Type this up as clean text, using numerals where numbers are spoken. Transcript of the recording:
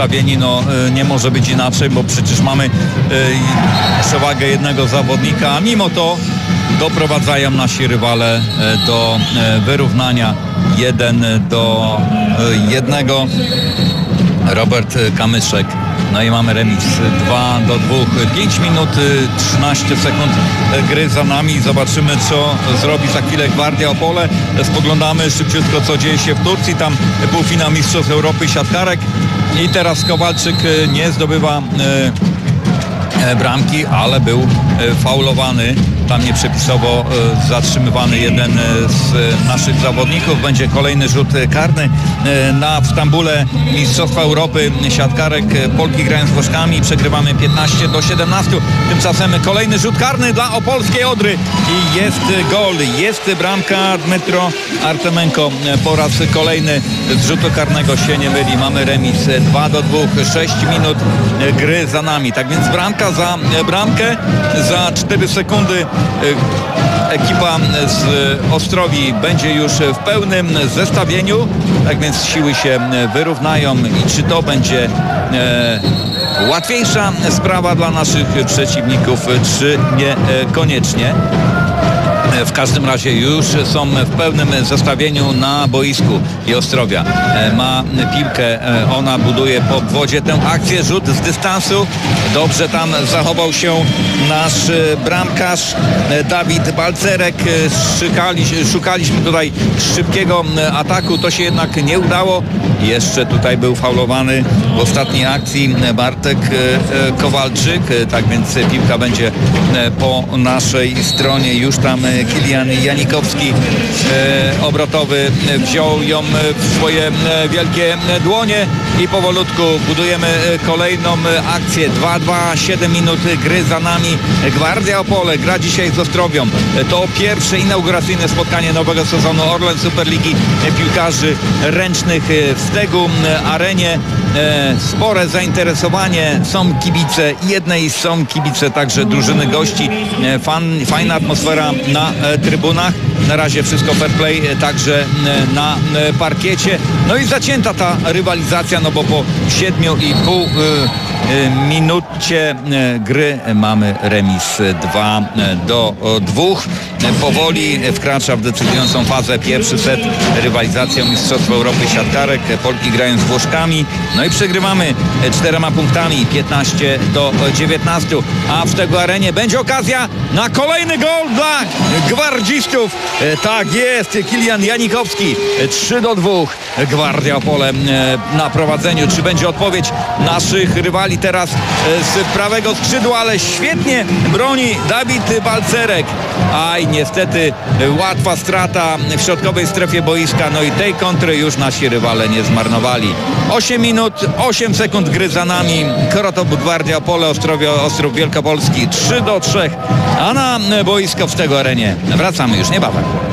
ustawieni, no nie może być inaczej, bo przecież mamy przewagę jednego zawodnika, a mimo to doprowadzają nasi rywale do wyrównania 1-1. Robert Kamyszek. No i mamy remis 2-2. 5 minut 13 sekund gry za nami. Zobaczymy, co zrobi za chwilę Gwardia Opole. Spoglądamy szybciutko, co dzieje się w Turcji. Tam półfinał Mistrzostw Europy siatkarek. I teraz Kowalczyk nie zdobywa bramki, ale był faulowany. Tam nieprzepisowo zatrzymywany jeden z naszych zawodników. Będzie kolejny rzut karny w Stambule Mistrzostwa Europy siatkarek. Polki grają z Włoszkami. Przegrywamy 15-17. Tymczasem kolejny rzut karny dla opolskiej Odry i jest gol. Jest bramka. Dmytro Artemenko po raz kolejny z rzutu karnego się nie myli. Mamy remis 2-2. 6 minut gry za nami. Tak więc bramka za bramkę. Za 4 sekundy ekipa z Ostrowi będzie już w pełnym zestawieniu. Tak więc siły się wyrównają i czy to będzie łatwiejsza sprawa dla naszych przeciwników, czy niekoniecznie. W każdym razie już są w pełnym zestawieniu na boisku i Ostrowia ma piłkę, ona buduje po obwodzie tę akcję, rzut z dystansu. Dobrze tam zachował się nasz bramkarz Dawid Balcerek. Szukaliśmy tutaj szybkiego ataku, to się jednak nie udało. Jeszcze tutaj był faulowany w ostatniej akcji Bartek Kowalczyk, tak więc piłka będzie po naszej stronie. Już tam Kilian Janikowski obrotowy wziął ją w swoje wielkie dłonie i powolutku budujemy kolejną akcję. 2-2, 7 minut gry za nami. Gwardia Opole gra dzisiaj z Ostrowią. To pierwsze inauguracyjne spotkanie nowego sezonu Orlen Superligi piłkarzy ręcznych w Stegu Arenie. Spore zainteresowanie, są kibice jednej, są kibice także drużyny gości. Fajna atmosfera na trybunach. Na razie wszystko fair play także na parkiecie. No i zacięta ta rywalizacja, no bo po 7,5 minucie gry mamy remis 2-2. Powoli wkracza w decydującą fazę pierwszy set, rywalizacja Mistrzostwa Europy siatkarek. Polki grają z Włoszkami, no i przegrywamy 4 punktami, 15-19, a w tego arenie będzie okazja na kolejny gol dla gwardzistów. Tak jest, Kilian Janikowski. 3-2. Gwardia Opole na prowadzeniu. Czy będzie odpowiedź naszych rywali teraz z prawego skrzydła, ale świetnie broni Dawid Balcerek. Aj, niestety łatwa strata w środkowej strefie boiska. No i tej kontry już nasi rywale nie zmarnowali. 8 minut, 8 sekund gry za nami. Korotop, Gwardia Opole, Ostrów Wielkopolski 3-3. A na boisko w tego arenie wracamy już niebawem.